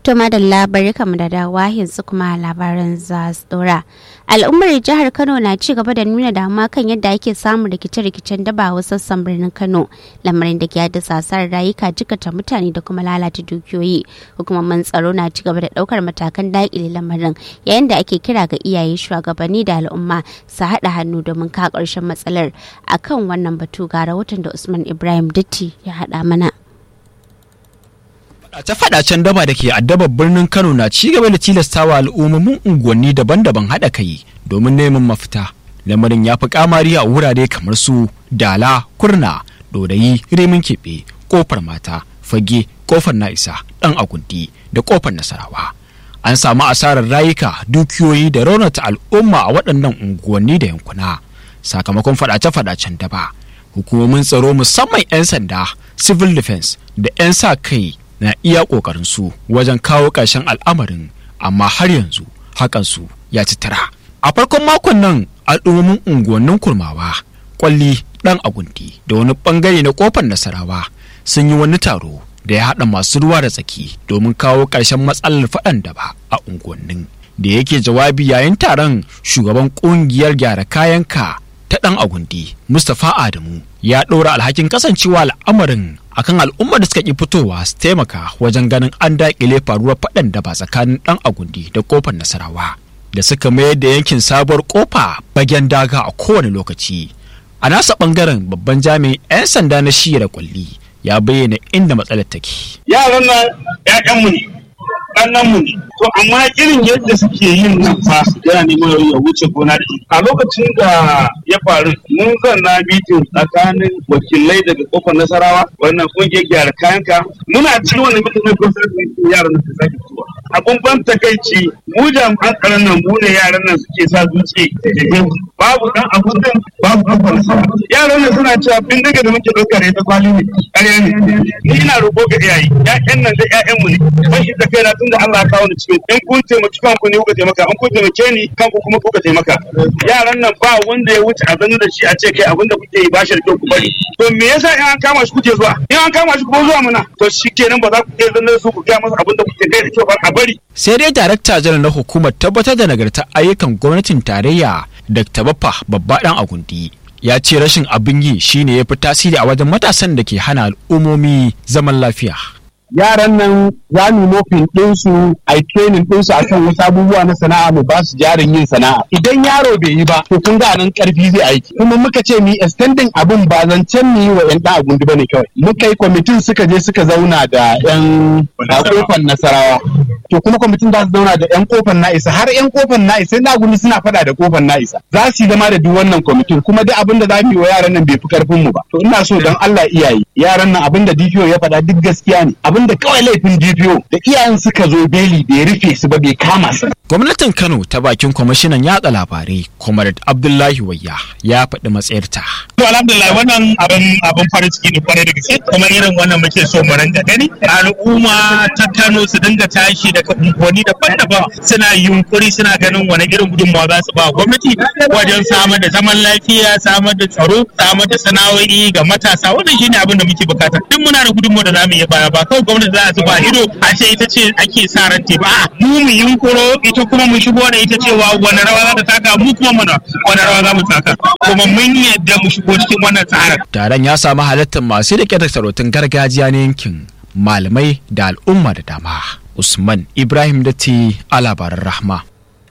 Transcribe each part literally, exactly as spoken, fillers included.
To madalla bari kamu da dawa yanzu kuma labaran za su dora. Al'ummar jihar Kano na ci gaba da nuna damuwa kan yadda ake samun rikice-rikicen daba a wasu sassan birnin Kano, lamarin da ke haddasa asarar rayuka, jikata mutane da kuma lalata dukiyoyi. Hukumomin tsaro na ci gaba da daukar matakan daƙile lamarin, yayin da ake kira ga iyaye, shugabanni da al'umma su haɗa hannu domin ka ƙarshen matsalar. Akan wannan batu ga rahoton da Usman Ibrahim Datti ya haɗa mana. Faɗace-faɗacen daba da ke addabar birnin Kano na ci gaba da tilastawa al'ummomin unguwanni daban-daban haɗa kai domin neman mafita. Lamarin ya fi kamari a wurare kamar su Dala, Kurna, Dodayi, Rimin Keɓe, Kofar Mata, Fage, Kofar Na'isa, Ɗan Agundi da Kofar Nasarawa. An samu asarar rayuka, dukiyoyi da raunata al'umma a waɗannan unguwanni da yankuna sakamakon faɗace-faɗacen daba. Hukumomin tsaro musamman 'yan sanda, civil defense da 'yan sa kai na iya ƙoƙarin su wajen kawo ƙarshen al'amarin, amma har yanzu hakan su ya ci tara. A farkon makon nan al'ummomin unguwannin Kurmawa, Kwalli, Ɗan Agundi da wani ɓangare na Kofar Nasarawa sun yi wani taro da ya haɗa masu ruwa da tsaki domin kawo ƙarshen matsalar faɗan daba a unguwannin. Da yake jawabi yayin taron, shugaban ƙungiyar gyara kayanka ta Ɗan Agundi, Mustapha Adamu, ya ɗora alhakin kasancewa al'amarin akan al'ummar da suka ƙi fitowa su taimaka wajen ganin an daƙile faruwar faɗan daba tsakanin Ɗan Agundi da Kofar Nasarawa, da suka mayar da yankin Sabuwar Kofa bagen daga a kowane lokaci. A nasa ɓangaren, babban jami'in 'yan sanda na shiyar Kwalli ya bayyana inda matsalar take. Yaran nan 'ya'yanmu ne, ɗannanmu ne. To amma irin yadda suke yin nan fa yana neman ya wuce gona da a lokacin da ya faru mun zanna mitin tsakanin wakilai daga Kofar Nasarawa, wannan kungiyar gyara kayanka, muna cikin wannan mitin na gwamnati yaran nan su sake fitowa. Abun ban takaici, mu jami'an tsaron nan mu ne yaran nan suke sa dutse da jihin babu dan abun din babu Kofar Nasarawa. Yaran nan suna cewa bindiga da muke ɗauka da ita kwali ne, ƙarya ne. Ni ina roƙo ga iyaye, 'ya'yan nan da 'ya'yanmu ne. Ban shi da kaina tun da Allah ya kawo ni cikin in kun taimaki kanku ne kuka taimaka, in kun taimake ni kanku kuma kuka taimaka. Yaran nan ba wanda ya wuce a da shi a ce kai abin da kuke yi ba shi da kyau ku bari. To me yasa in an kama shi kuke zuwa? In an kama shi kuma zuwa mana? To shi kenan ba za ku iya zanna su ku gaya masa abin da kuke kai da kyau ba a bari. Sai dai darakta janar na hukumar tabbatar da nagartar ayyukan gwamnatin tarayya Dakta Baffa Babba Ɗan Agundi ya ce rashin abin yi shine ya fi tasiri a wajen matasan da ke hana al'ummomi zaman lafiya. Yaran nan za mu mofin ɗinsu a training ɗinsu akan wasu abubuwa na sana'a, mu ba su jarin yin sana'a. Idan yaro bai yi ba, to kun ga nan ƙarfi zai aiki. Kuma muka ce mi extending abun ba zancen mu yi wa 'yan ɗan Agundi bane kawai. Muka yi kwamitin suka je suka zauna da 'yan Kofar Nasarawa. To kuma kwamitin za su zauna da 'yan Kofar Na'isa, har 'yan Kofar Na'isa na Agundi suna faɗa da Kofar Na'isa. Za su yi zama da duk wannan kwamitin, kuma duk abin da za mu yi wa yaran nan bai fi ƙarfin mu ba. To ina so don Allah iyaye, yaran nan abin da D P O ya faɗa duk gaskiya ne. Abin da kawai laifin D P O da iyayen suka zo beli bai rufe su ba, bai kama su. Gwamnatin Kano ta bakin kwamishinan yaɗa labarai Comrade Abdullahi Wayya ya faɗi matsayarta. To alhamdulillah wannan abin abin farin ciki ne kwarai da gaske, kuma irin wannan muke so mu ranga gani al'umma ta Kano su dinga tashi daga unguwanni daban-daban suna yunkuri suna ganin wani irin gudunmawa za su ba gwamnati wajen samar da zaman lafiya, samar da tsaro, samar da sana'o'i ga matasa. Wannan shine abin da muke bukata. Duk muna da gudunmawa da zamu iya baya, ba kawai gwamnati za a zuba ido a ce ita ce ake sa ran ba, mu mu yunkuro ita kuma mu shigo da ita cewa wani rawa za ta taka, mu kuma mana wani rawa za mu taka, kuma mun yadda mu shigo cikin wannan tsarin. Taron ya samu halartar masu riƙe da sarautun gargajiya na yankin, malamai da al'umma da dama. Usman Ibrahim Datti a labaran Rahma.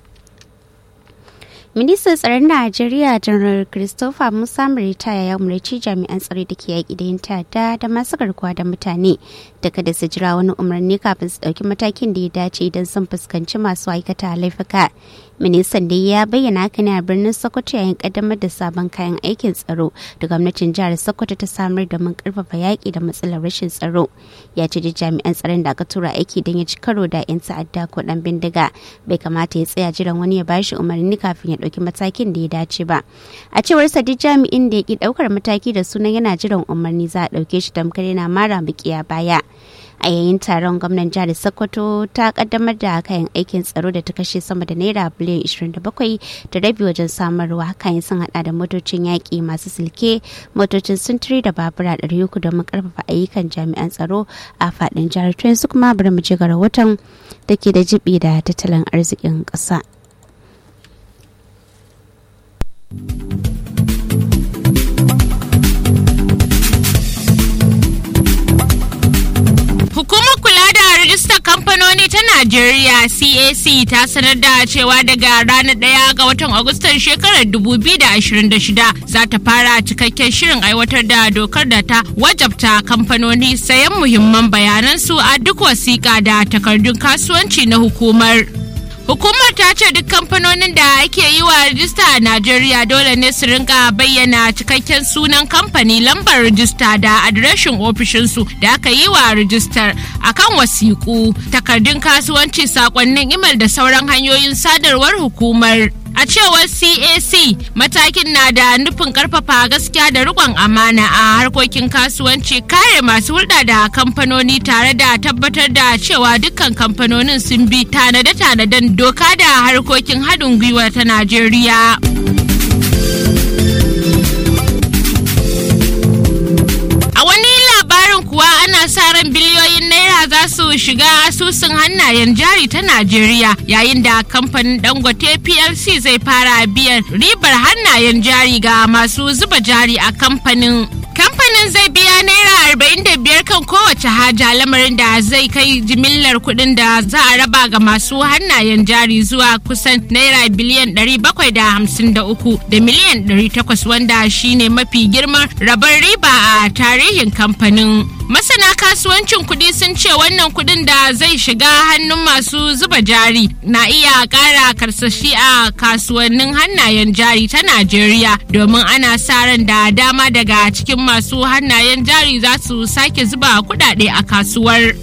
Ministan tsaron Najeriya Janar Christopher Musa Ritaya ya umarci jami'an tsaro da ke yaƙi da yin ta'adda da masu garkuwa da mutane da kada su jira wani umarni kafin su ɗauki matakin da ya dace idan sun fuskanci masu aikata laifuka. Ministan da ya bayyana haka ne a birnin Sokoto yayin kaddamar da sabon kayan aikin tsaro da gwamnatin jihar Sokoto ta samar da mun karfafa yaƙi da matsalar rashin tsaro. Ya ce da jami'an tsaron da aka tura aiki don ya ci karo da 'yan ta'adda ko ɗan bindiga bai kamata ya tsaya jiran wani ya bashi umarni kafin ya ɗauki matakin da ya dace ba. A cewar sa duk jami'in da ya ki ɗaukar mataki da sunan yana jiran umarni za a ɗauke shi tamkar yana mara bikiya baya. A yayin taron gwamnan jihar Sokoto ta kaddamar da kayan aikin tsaro da ta kashe sama da naira biliyan ishirin da bakwai da rabi wajen samarwa. Kayan sun hada da motocin yaƙi masu silke, motocin sintiri da babura ɗari uku domin karfafa ayyukan jami'an tsaro a faɗin jihar. To yanzu kuma bari mu je ga rahoton da ke da jibi da tattalin arzikin ƙasa. Hukumar kula da rajistar kamfanoni ta Najeriya C A C ta sanar da cewa daga ranar ɗaya ga watan Agustan shekarar dubu biyu da ashirin da shida za ta fara cikakken shirin aiwatar da dokar da ta wajabta kamfanoni sayan muhimman bayanansu a duk wasiƙa da takardun kasuwanci na hukumar. Hukumar ta ce duk kamfanonin da ake yi wa rajista a Najeriya dole ne su rinka bayyana cikakken sunan kamfani, lambar rajista da adireshin ofishinsu da aka yi wa rajistar akan wasiƙu, takardun kasuwanci, sakonnin imel da sauran hanyoyin sadarwar hukumar. A cewar C A C, matakin na da nufin karfafa gaskiya da riƙon amana a harkokin kasuwanci, kare masu hulɗa da kamfanoni tare da tabbatar da cewa dukkan kamfanonin sun bi tanade-tanaden doka da harkokin haɗin gwiwa ta Najeriya. A wani labarin kuwa ana sa ran biliyoyin naira za su shiga asusun hannayen jari ta Najeriya yayin da kamfanin Dangote P L C zai fara biyan ribar hannayen jari ga masu zuba jari a kamfanin. Kamfanin zai biya naira arba'in da biyar kan kowace haja, lamarin da zai kai jimillar kuɗin da za a raba ga masu hannayen jari zuwa kusan naira biliyan ɗari bakwai da hamsin da uku da miliyan ɗari takwas, wanda shine mafi girman rabar riba a tarihin kamfanin. Masana kasuwancin kuɗi sun ce wannan kuɗin da zai shiga hannun masu zuba jari na iya ƙara karsashi a kasuwannin hannayen jari ta Najeriya, domin ana sa ran da dama daga cikin masu hannayen jari za su sake zuba kuɗaɗe a kasuwar.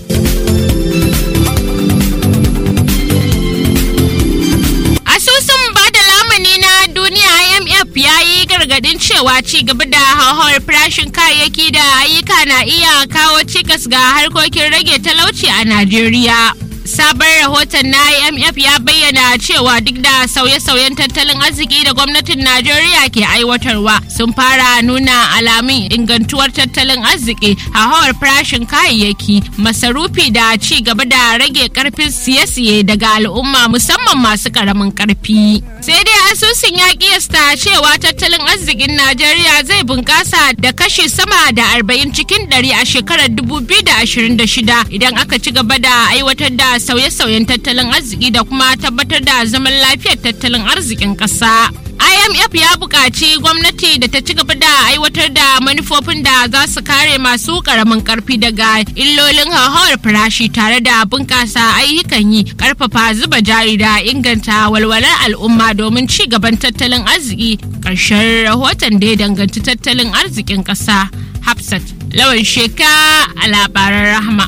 Asusun bada lamuni na duniya I M F ya yi gargadin cewa ci gaba da hauhawar farashin kayayyaki da ayyuka na iya kawo cikas ga harkokin rage talauci a Najeriya. Sabon rahoton na I M F ya bayyana cewa duk da sauye-sauyen tattalin arziki da gwamnatin Najeriya ke aiwatarwa sun fara nuna alamun ingantuwar tattalin arziki, hauhawar farashin kayayyaki, masarufi da ci gaba da rage karfin siye-siye daga al'umma, musamman masu karamin karfi. Sai dai asusun ya kiyasta cewa tattalin arzikin Najeriya zai bunkasa da kashi sama da arba'in cikin ɗari a shekarar dubu biyu da ashirin da shida idan aka ci gaba da aiwatar da sauye-sauyen tattalin arziki da kuma tabbatar da zaman lafiyar tattalin arzikin ƙasa. I M F ya buƙaci gwamnati da ta ci gaba da aiwatar da manufofin da za su kare masu ƙaramin ƙarfi daga illolin hauhawar farashi tare da bunƙasa ayyukan yi, ƙarfafa zuba jari da inganta walwalar al'umma domin ci gaban tattalin arziki. Ƙarshen rahoton da ya danganci tattalin arzikin ƙasa. Hafsat Lawan Sheka a labaran Rahma.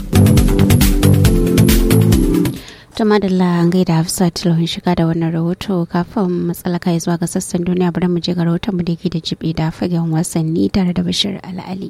Tuma da an gaida Hafsat Lawan shiga da wannan rahoto. Kafin matsalaka zuwa ga sassan duniya, bari mu je ga rahoton mu da ke da jibi da fagen wasanni tare da Bashir Al'ali.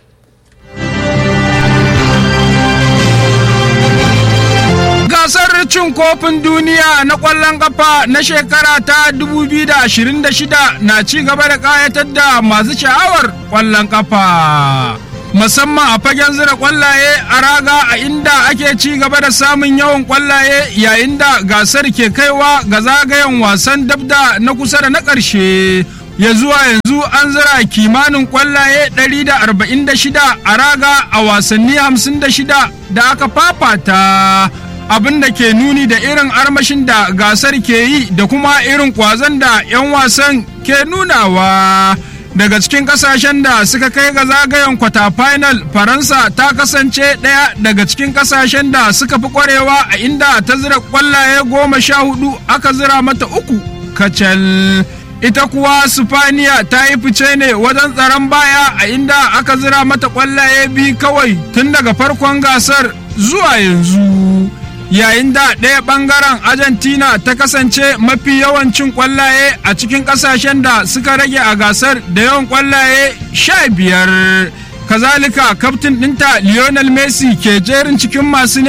Gasar cin kofin duniya na ƙwallon ƙafa na shekara ta dubu biyu da ashirin da shida na ci gaba da ƙayatar da masu sha'awar ƙwallon ƙafa. Musamman a fagen zira kwallaye a raga, a inda ake ci gaba da samun yawan kwallaye yayin da gasar ke kaiwa ga zagayen wasan dabda na kusa da na ƙarshe. Ya zuwa yanzu an zira kimanin kwallaye ɗari da arba'in da shida a raga a wasanni hamsin da shida da aka fafata, abin da ke nuni da irin armashin da gasar ke yi da kuma irin ƙwazon da 'yan wasan ke nunawa. Daga cikin kasashen da suka kai ga zagayen kwata final, Faransa ta kasance ɗaya daga cikin kasashen da suka fi kwarewa, a inda ta zira kwallaye goma sha hudu, aka zira mata uku kacal. Ita kuwa Sifaniya ta yi fice ne wajen tsaron baya, a inda aka zira mata kwallaye biyu kawai tun daga farkon gasar zuwa yanzu. Yayin da ɗaya ɓangaren Argentina ta kasance mafi yawancin ƙwallaye a cikin ƙasashen da suka rage a gasar da yawan ƙwallaye sha biyar. kazalika kaftin ɗinta Lionel Messi ke jerin cikin masu